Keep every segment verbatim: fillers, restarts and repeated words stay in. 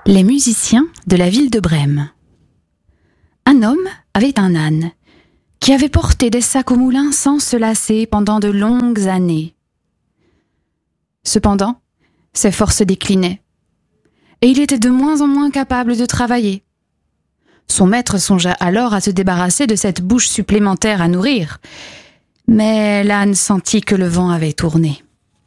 Les musiciens de la ville de Brême. Un homme avait un âne qui avait porté des sacs au moulin sans se lasser pendant de longues années. Cependant, ses forces déclinaient et il était de moins en moins capable de travailler. Son maître songea alors à se débarrasser de cette bouche supplémentaire à nourrir, mais l'âne sentit que le vent avait tourné.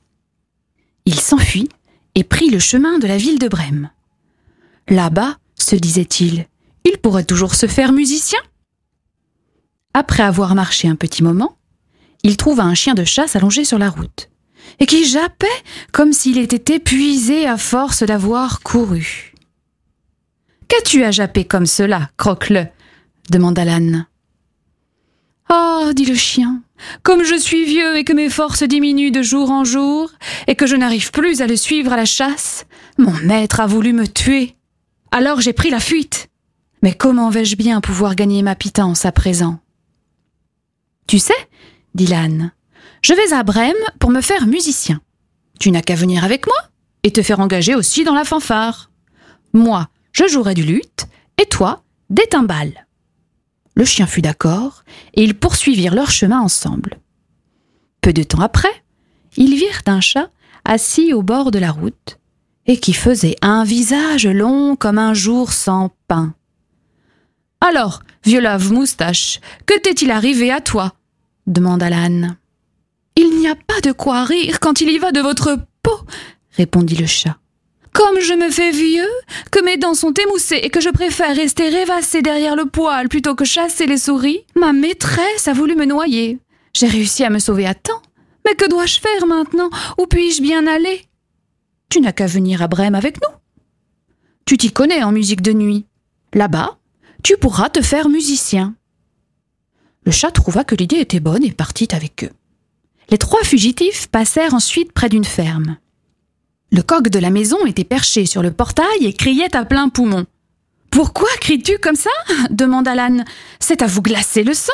Il s'enfuit et prit le chemin de la ville de Brême. Là-bas, se disait-il, il pourrait toujours se faire musicien. Après avoir marché un petit moment, il trouva un chien de chasse allongé sur la route, et qui jappait comme s'il était épuisé à force d'avoir couru. « Qu'as-tu à japper comme cela, croque-le » demanda l'âne. « Ah, dit le chien, comme je suis vieux et que mes forces diminuent de jour en jour, et que je n'arrive plus à le suivre à la chasse, mon maître a voulu me tuer. Alors j'ai pris la fuite. Mais comment vais-je bien pouvoir gagner ma pitance à présent ? » « Tu sais, dit l'âne, je vais à Brême pour me faire musicien. Tu n'as qu'à venir avec moi et te faire engager aussi dans la fanfare. Moi, je jouerai du luth et toi, des timbales. » Le chien fut d'accord et ils poursuivirent leur chemin ensemble. Peu de temps après, ils virent un chat assis au bord de la route et qui faisait un visage long comme un jour sans pain. « Alors, vieux lave-moustache, que t'est-il arrivé à toi ?» demanda l'âne. « Il n'y a pas de quoi rire quand il y va de votre peau, » répondit le chat. « Comme je me fais vieux, que mes dents sont émoussées et que je préfère rester rêvassé derrière le poêle plutôt que chasser les souris, ma maîtresse a voulu me noyer. J'ai réussi à me sauver à temps, mais que dois-je faire maintenant ? Où puis-je bien aller ? Tu n'as qu'à venir à Brême avec nous. Tu t'y connais en musique de nuit. Là-bas, tu pourras te faire musicien. » Le chat trouva que l'idée était bonne et partit avec eux. Les trois fugitifs passèrent ensuite près d'une ferme. Le coq de la maison était perché sur le portail et criait à plein poumon. « Pourquoi cries-tu comme ça ?» demanda l'âne. « C'est à vous glacer le sang !»«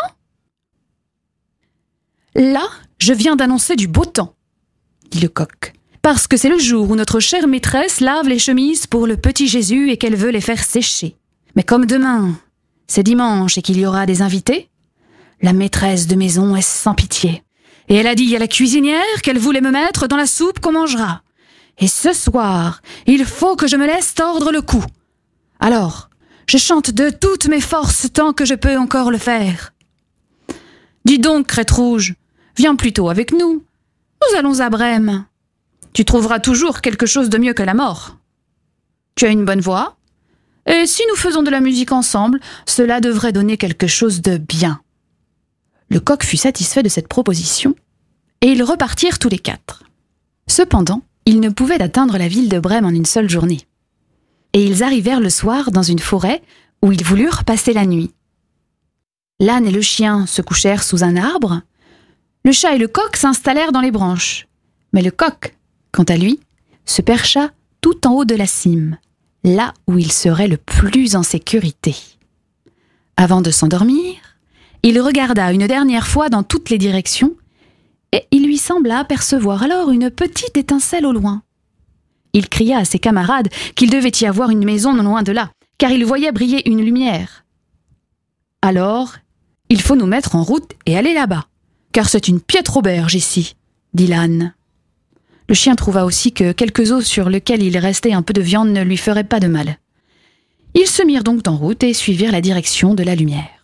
Là, je viens d'annoncer du beau temps, » dit le coq, « parce que c'est le jour où notre chère maîtresse lave les chemises pour le petit Jésus et qu'elle veut les faire sécher. Mais comme demain, c'est dimanche et qu'il y aura des invités, la maîtresse de maison est sans pitié. Et elle a dit à la cuisinière qu'elle voulait me mettre dans la soupe qu'on mangera. Et ce soir, il faut que je me laisse tordre le cou. Alors, je chante de toutes mes forces tant que je peux encore le faire. Dis donc, crête rouge, viens plutôt avec nous. Nous allons à Brême. Tu trouveras toujours quelque chose de mieux que la mort. Tu as une bonne voix, et si nous faisons de la musique ensemble, cela devrait donner quelque chose de bien. » Le coq fut satisfait de cette proposition, et ils repartirent tous les quatre. Cependant, ils ne pouvaient atteindre la ville de Brême en une seule journée. Et ils arrivèrent le soir dans une forêt où ils voulurent passer la nuit. L'âne et le chien se couchèrent sous un arbre, le chat et le coq s'installèrent dans les branches, mais le coq, quant à lui, se percha tout en haut de la cime, là où il serait le plus en sécurité. Avant de s'endormir, il regarda une dernière fois dans toutes les directions et il lui sembla apercevoir alors une petite étincelle au loin. Il cria à ses camarades qu'il devait y avoir une maison non loin de là, car il voyait briller une lumière. « Alors, il faut nous mettre en route et aller là-bas, car c'est une piètre auberge ici, » dit l'âne. Le chien trouva aussi que quelques os sur lesquels il restait un peu de viande ne lui feraient pas de mal. Ils se mirent donc en route et suivirent la direction de la lumière.